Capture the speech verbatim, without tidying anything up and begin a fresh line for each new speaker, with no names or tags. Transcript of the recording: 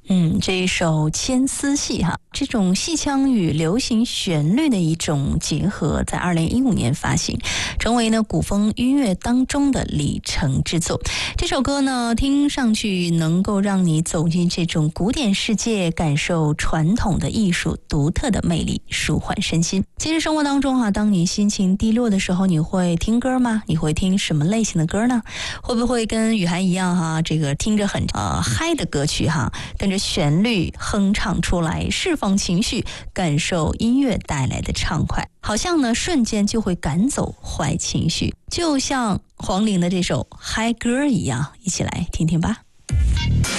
嗯，这一首《牵丝戏》哈，这种戏腔与流行旋律的一种结合，在二零一五年发行，成为呢古风音乐当中的里程之作。这首歌呢，听上去能够让你走进这种古典世界，感受传统的艺术独特的魅力，舒缓身心。其实生活当中哈、啊，当你心情低落的时候，你会听歌吗？你会听什么类型的歌呢？会不会跟雨涵一样哈、啊，这个听着很呃嗨的歌曲哈、啊，跟着旋律哼唱出来，释放情绪，感受音乐带来的畅快，好像呢瞬间就会赶走坏情绪，就像黄龄的这首嗨歌一样，一起来听听吧。